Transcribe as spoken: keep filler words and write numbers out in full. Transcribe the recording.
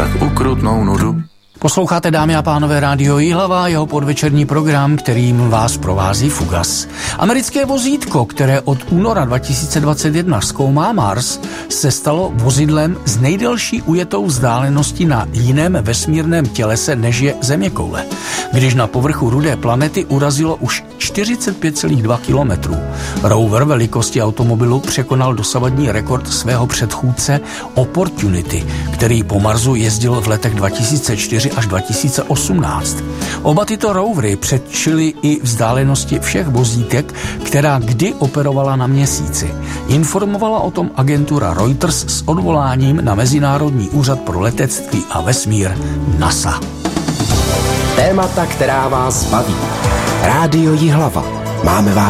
tak ukrutnou nudu. Posloucháte, dámy a pánové, Rádio Jihlava, jeho podvečerní program, kterým vás provází Fugas. Americké vozítko, které od února dva tisíce dvacet jedna zkoumá Mars, se stalo vozidlem s nejdelší ujetou vzdáleností na jiném vesmírném tělese, než je Zeměkoule, když na povrchu rudé planety urazilo už čtyřicet pět celá dva kilometru. Rover velikosti automobilu překonal dosavadní rekord svého předchůdce Opportunity, který po Marsu jezdil v letech dva tisíce čtyři až dva tisíce osmnáct. Oba tyto rovery předčily i vzdálenosti všech vozítek, která kdy operovala na Měsíci. Informovala o tom agentura Reuters s odvoláním na Mezinárodní úřad pro letectví a vesmír NASA. Témata, která vás baví. Rádio Jihlava. Máme vás